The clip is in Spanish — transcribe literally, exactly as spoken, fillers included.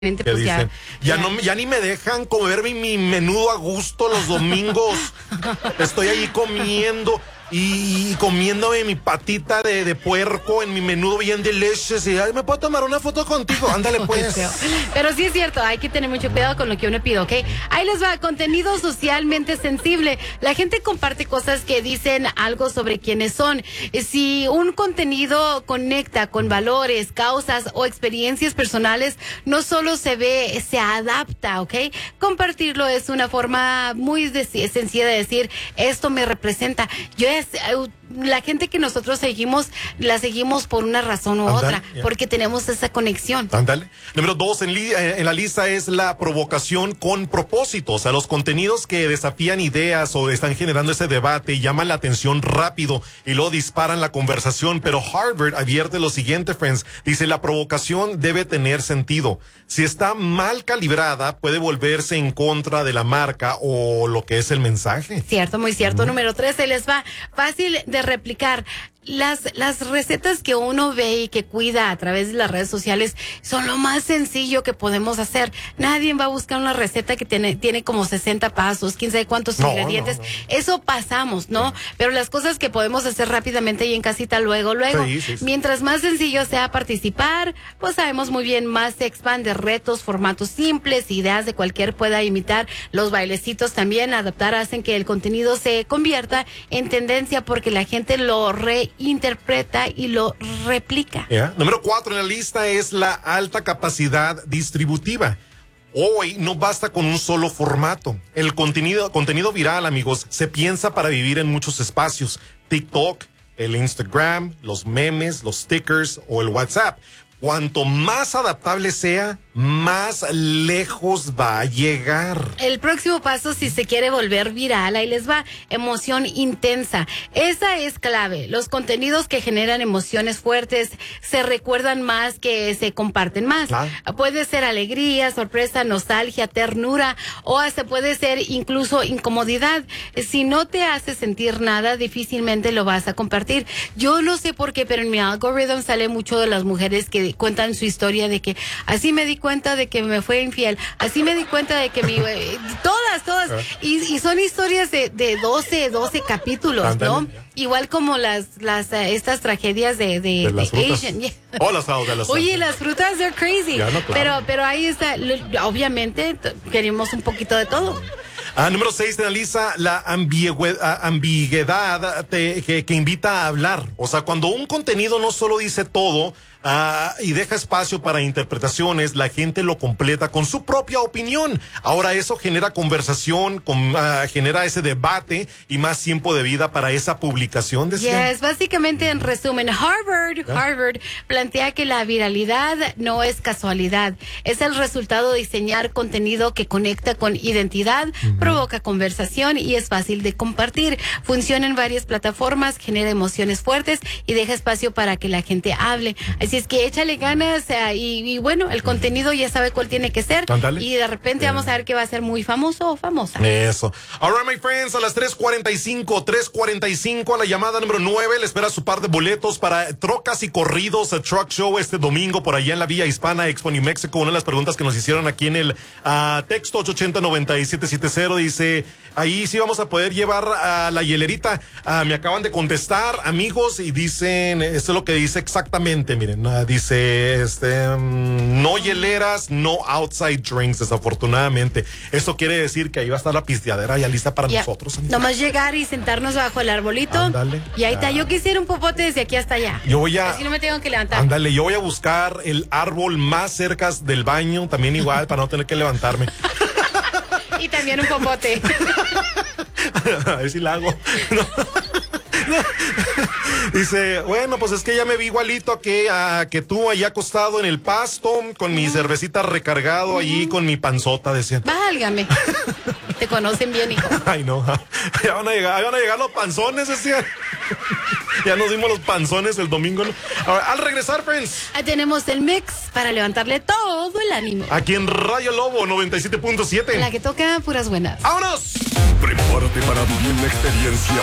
Pues dicen, ya, ya, ya. no, ya ni me dejan comer mi, mi menudo a gusto los domingos. Estoy ahí comiendo y, y comiéndome mi patita de, de puerco en mi menudo bien delicious. Y ay, ¿me puedo tomar una foto contigo? Ándale pues. Pero sí es cierto, hay que tener mucho cuidado con lo que uno pide, ¿ok? Ahí les va, contenido socialmente sensible. La gente comparte cosas que dicen algo sobre quiénes son. Si un contenido conecta con valores, causas o experiencias personales, no solo se ve, se adapta, ¿ok? Compartirlo es una forma muy de, sencilla de decir, esto me representa. Yo es, la gente que nosotros seguimos, la seguimos por una razón u Andale, otra, yeah. porque tenemos esa conexión. Ándale. Número dos en, li en la lista es la provocación con propósito. O sea, los contenidos que desafían ideas o están generando ese debate y llaman la atención rápido y luego disparan la conversación. Pero Harvard advierte lo siguiente, friends. Dice, la provocación debe tener sentido. Si está mal calibrada, puede volverse en contra de la marca o lo que es el mensaje. Cierto, muy cierto. Mm. Número tres, se les va fácil de replicar. Las, las recetas que uno ve y que cuida a través de las redes sociales son lo más sencillo que podemos hacer. Nadie va a buscar una receta que tiene, tiene como sesenta pasos, quién sabe cuántos no, ingredientes. No, no. Eso pasamos, ¿no? Sí. Pero las cosas que podemos hacer rápidamente y en casita luego, luego. Sí, sí, sí. Mientras más sencillo sea participar, pues sabemos muy bien, más se expande retos, formatos simples, ideas de cualquier pueda imitar. Los bailecitos también, adaptar, hacen que el contenido se convierta en tendencia porque la gente lo re interpreta y lo replica. Yeah. Número cuatro en la lista es la alta capacidad distributiva. Hoy no basta con un solo formato. El contenido, contenido viral, amigos, se piensa para vivir en muchos espacios. TikTok, el Instagram, los memes, los stickers o el WhatsApp. Cuanto más adaptable sea, más lejos va a llegar. El próximo paso, si se quiere volver viral, ahí les va, emoción intensa. Esa es clave. Los contenidos que generan emociones fuertes se recuerdan más, que se comparten más. Claro. Puede ser alegría, sorpresa, nostalgia, ternura, o hasta puede ser incluso incomodidad. Si no te hace sentir nada, difícilmente lo vas a compartir. Yo no sé por qué, pero en mi algoritmo sale mucho de las mujeres que cuentan su historia de que así me di cuenta de que me fue infiel, así me di cuenta de que mi eh, todas, todas, y, y son historias de, de doce, doce capítulos, Andale, ¿no? Ya. Igual como las, las, uh, estas tragedias de, de, de, las de Asian. Yeah. Oh, las, de las Oye, las frutas, they're crazy. Ya, no, claro. Pero, pero ahí está, obviamente, queremos un poquito de todo. Ah, número seis, analiza la ambigüedad, ambigüedad te, que, que invita a hablar. O sea, cuando un contenido no solo dice todo ah, y deja espacio para interpretaciones, la gente lo completa con su propia opinión. Ahora eso genera conversación, con, ah, genera ese debate y más tiempo de vida para esa publicación. Decía. Yes, básicamente, en resumen, Harvard, ¿Eh? Harvard plantea que la viralidad no es casualidad. Es el resultado de diseñar contenido que conecta con identidad, uh-huh. provoca conversación y es fácil de compartir. Funciona en varias plataformas, genera emociones fuertes y deja espacio para que la gente hable. Así es que échale ganas uh, y, y bueno, el contenido ya sabe cuál tiene que ser. Andale. Y de repente yeah. vamos a ver que va a ser muy famoso o famosa. Eso. All right, my friends, a las tres cuarenta y cinco, tres cuarenta y cinco, a la llamada número nueve, le espera su par de boletos para Trocas y Corridos, a Truck Show este domingo por allá en la Villa Hispana, Expo New Mexico. Una de las preguntas que nos hicieron aquí en el uh, texto ocho ochenta, noventa y siete setenta, dice, ahí sí vamos a poder llevar a la hielerita. Uh, me acaban de contestar, amigos, y dicen, esto es lo que dice exactamente, miren, uh, dice, este, um, no hieleras, no outside drinks, desafortunadamente. Eso quiere decir que ahí va a estar la pisteadera ya lista para yeah. nosotros. Amigos. Nomás llegar y sentarnos bajo el arbolito. Ándale. Y ahí está, ah. yo quisiera un popote desde aquí hasta allá. Yo voy a... Así no me tengo que levantar. Ándale, yo voy a buscar el árbol más cerca del baño, también igual, para no tener que levantarme. Y también un popote. A ver si la hago. No. No. Dice, bueno, pues es que ya me vi igualito que, uh, que tú allá acostado en el pasto, con mi cervecita recargado, uh-huh. allí con mi panzota, decían. Válgame. Te conocen bien, hijo. Ay, no. Ya van a llegar, ya van a llegar los panzones, decían. Ya nos dimos los panzones el domingo, ¿no? Ahora, al regresar, friends. Ahí tenemos el mix para levantarle todo el ánimo. Aquí en Radio Lobo noventa y siete punto siete. La que toca puras buenas. ¡Vámonos! Prepárate para vivir la experiencia